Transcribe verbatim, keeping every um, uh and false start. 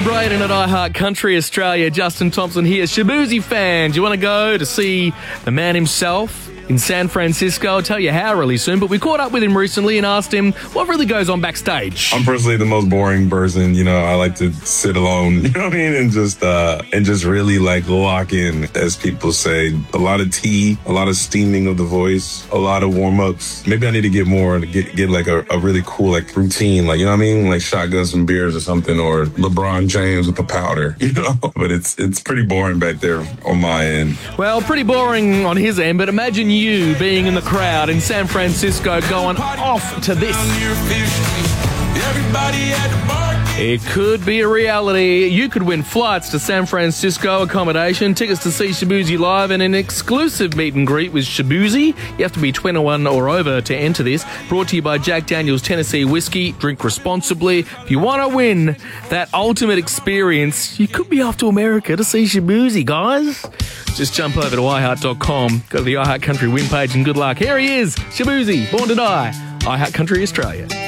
Celebrating at iHeart Country Australia, Justin Thompson here. Shaboozey fans, you want to go to see the man himself in San Francisco? I'll tell you how really soon, but we caught up with him recently and asked him what really goes on backstage. I'm personally the most boring person. You know, I like to sit alone, you know what I mean? And just, uh, and just really like lock in, as people say. A lot of tea, a lot of steaming of the voice, a lot of warm-ups. Maybe I need to get more, to get, get like a, a really cool like routine, like, you know what I mean? Like shotgun some beers or something, or LeBron James with the powder, you know? But it's, it's pretty boring back there on my end. Well, pretty boring on his end, but imagine you being in the crowd in San Francisco going off to this. It could be a reality. You could win flights to San Francisco, accommodation, tickets to see Shaboozey live, and an exclusive meet and greet with Shaboozey. You have to be twenty-one or over to enter this. Brought to you by Jack Daniel's Tennessee Whiskey. Drink responsibly. If you want to win that ultimate experience, you could be off to America to see Shaboozey, guys. Just jump over to i heart dot com, go to the iHeart Country win page, and good luck. Here he is, Shaboozey, Born to Die, iHeart Country Australia.